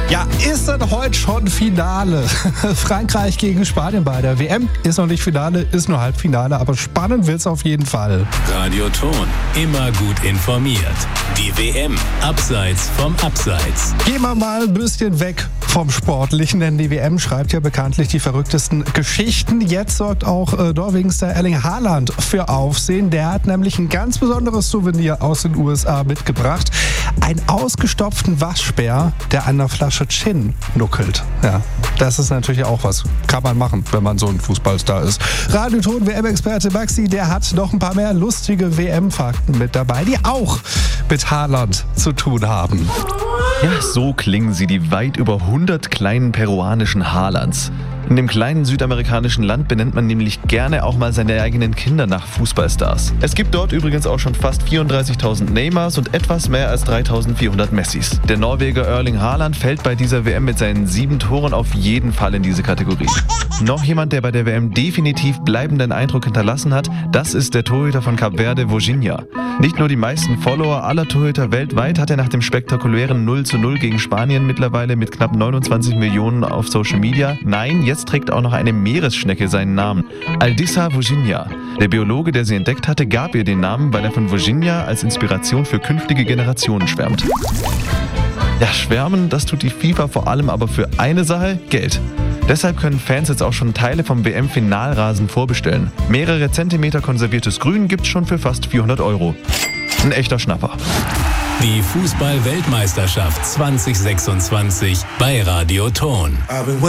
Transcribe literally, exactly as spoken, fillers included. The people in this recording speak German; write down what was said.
Ja, ist denn heute schon Finale? Frankreich gegen Spanien bei der W M. Ist noch nicht Finale, ist nur Halbfinale, aber spannend wird's auf jeden Fall. Radio Ton, immer gut informiert. Die W M, abseits vom Abseits. Gehen wir mal ein bisschen weg vom Sportlichen, denn die W M schreibt ja bekanntlich die verrücktesten Geschichten. Jetzt sorgt auch äh, Norwegens der Erling Haaland für Aufsehen. Der hat nämlich ein ganz besonderes Souvenir aus den U S A mitgebracht. Einen ausgestopften Waschbär, der an der Flasche Gin nuckelt. Ja, das ist natürlich auch was. Kann man machen, wenn man so ein Fußballstar ist. Radioton W M-Experte Maxi, der hat noch ein paar mehr lustige W M-Fakten mit dabei, die auch mit Haaland zu tun haben. Ja, so klingen sie, die weit über hundert kleinen peruanischen Haalands. In dem kleinen südamerikanischen Land benennt man nämlich gerne auch mal seine eigenen Kinder nach Fußballstars. Es gibt dort übrigens auch schon fast vierunddreißigtausend Neymars und etwas mehr als dreitausendvierhundert Messis. Der Norweger Erling Haaland fällt bei dieser W M mit seinen sieben Toren auf jeden Fall in diese Kategorie. Noch jemand, der bei der W M definitiv bleibenden Eindruck hinterlassen hat, das ist der Torhüter von Kap Verde, Vozinha. Nicht nur die meisten Follower aller Torhüter weltweit hat er nach dem spektakulären null zu null gegen Spanien mittlerweile mit knapp neunundzwanzig Millionen auf Social Media. Nein, jetzt trägt auch noch eine Meeresschnecke seinen Namen. Aldissa Vozinha. Der Biologe, der sie entdeckt hatte, gab ihr den Namen, weil er von Vozinha als Inspiration für künftige Generationen schwärmt. Ja, schwärmen, das tut die FIFA vor allem aber für eine Sache: Geld. Deshalb können Fans jetzt auch schon Teile vom W M-Finalrasen vorbestellen. Mehrere Zentimeter konserviertes Grün gibt's schon für fast vierhundert Euro. Ein echter Schnapper. Die Fußball-Weltmeisterschaft zwanzig sechsundzwanzig bei Radio Ton.